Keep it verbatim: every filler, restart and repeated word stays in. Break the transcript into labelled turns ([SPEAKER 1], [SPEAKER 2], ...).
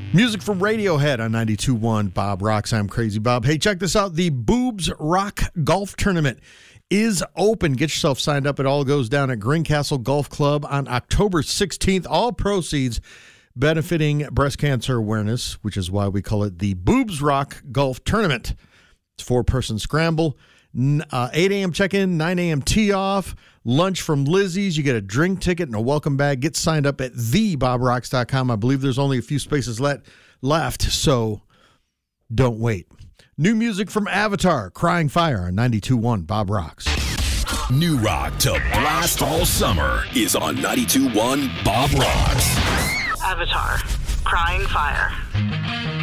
[SPEAKER 1] Music from Radiohead on ninety-two point one Bob Rocks. I'm Crazy Bob. Hey, check this out. The Boobs Rock Golf Tournament is open. Get yourself signed up. It all goes down at Greencastle Golf Club on October sixteenth. All proceeds benefiting breast cancer awareness, which is why we call it the Boobs Rock Golf Tournament. It's a four-person scramble. Uh, eight a.m. check-in, nine a.m. tee-off, lunch from Lizzie's. You get a drink ticket and a welcome bag. Get signed up at the bob rocks dot com. I believe there's only a few spaces let, left, so don't wait. New music from Avatar, Crying Fire on ninety-two point one Bob Rocks.
[SPEAKER 2] New rock to blast all summer is on ninety-two point one Bob Rocks.
[SPEAKER 3] Avatar, Crying Fire.